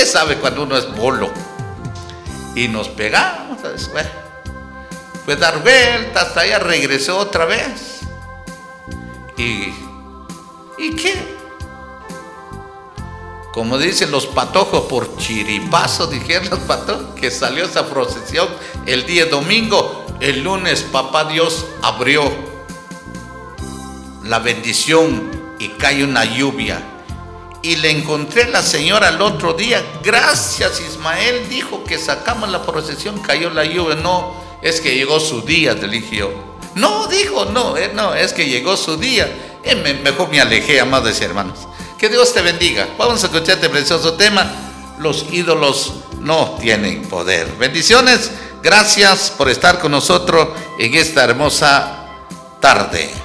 sabe cuando uno es bolo. Y nos pegamos después. Fue dar vueltas hasta allá, regresó otra vez. ¿Y qué? Como dicen los patojos, por chiripazo, dijeron los patojos, que salió esa procesión el día domingo. El lunes papá Dios abrió la bendición y cae una lluvia. Y le encontré a la señora el otro día. Gracias, Ismael, dijo que sacamos la procesión, cayó la lluvia. No, es que llegó su día, le dije yo. No, dijo, no, es que llegó su día. Mejor me alejé, amados hermanos. Que Dios te bendiga. Vamos a escuchar este precioso tema. Los ídolos no tienen poder. Bendiciones. Gracias por estar con nosotros en esta hermosa tarde.